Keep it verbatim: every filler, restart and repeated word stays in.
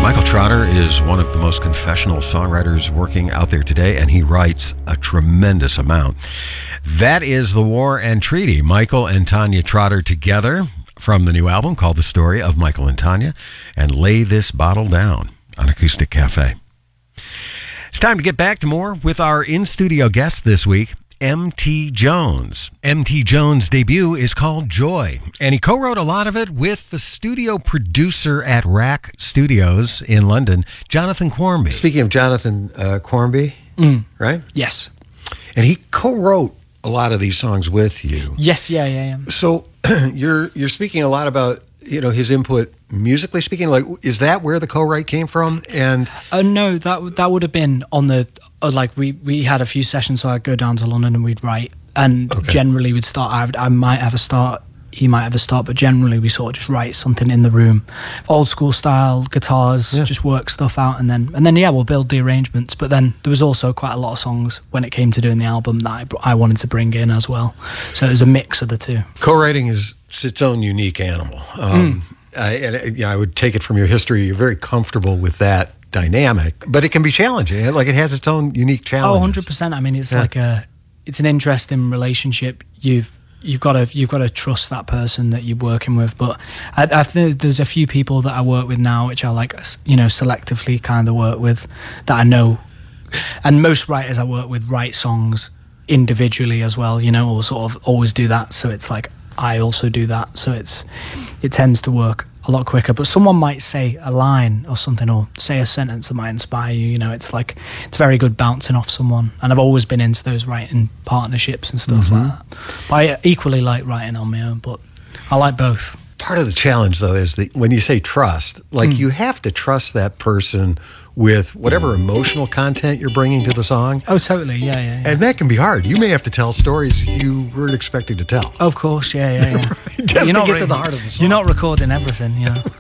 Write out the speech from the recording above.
Michael Trotter is one of the most confessional songwriters working out there today, and he writes a tremendous amount. That is The War and Treaty. Michael and Tanya Trotter together from the new album called The Story of Michael and Tanya, and Lay This Bottle Down on Acoustic Cafe. It's time to get back to more with our in-studio guest this week, M T Jones. M T Jones' debut is called Joy, and he co-wrote a lot of it with the studio producer at Rack Studios in London, Jonathan Quarmby. Speaking of Jonathan uh, Quarmby, mm. right? Yes. And he co-wrote a lot of these songs with you. Yes, yeah, yeah, yeah. So you're you're speaking a lot about, you know, his input musically speaking. Like, is that where the co-write came from? And uh, no, that that would have been on the uh, like we we had a few sessions, so I'd go down to London and we'd write, and okay. generally we'd start. I, would, I might have a start. He might have a start, but generally we sort of just write something in the room, old school style guitars, yeah. just work stuff out, and then and then yeah, we'll build the arrangements. But then there was also quite a lot of songs when it came to doing the album that I, I wanted to bring in as well. So it was a mix of the two. Co-writing is its own unique animal. Um, mm. I, and you know, I would take it from your history. You're very comfortable with that dynamic, but it can be challenging. Like, it has its own unique challenges. Oh, one hundred percent. I mean, it's yeah. like a, it's an interesting relationship. You've you've got to you've got to trust that person that you're working with. But I, I think there's a few people that I work with now, which I like, you know, selectively kind of work with, that I know. And most writers I work with write songs individually as well, you know, or sort of always do that. So it's like I also do that. So it's it tends to work a lot quicker. But someone might say a line or something, or say a sentence that might inspire you. You know, it's like it's very good bouncing off someone. And I've always been into those writing partnerships and stuff mm-hmm. like that. But I equally like writing on my own, but I like both. Part of the challenge, though, is that when you say trust, like mm. you have to trust that person with whatever emotional content you're bringing to the song. Oh, totally, yeah, yeah, yeah. And that can be hard. You may have to tell stories you weren't expecting to tell. Of course, yeah, yeah, yeah. Just you're to not get re- to the heart of the song. You're not recording everything, you know.